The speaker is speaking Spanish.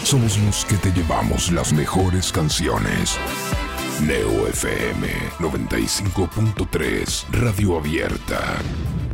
somos los que te llevamos las mejores canciones. Neo FM 95.3, Radio Abierta.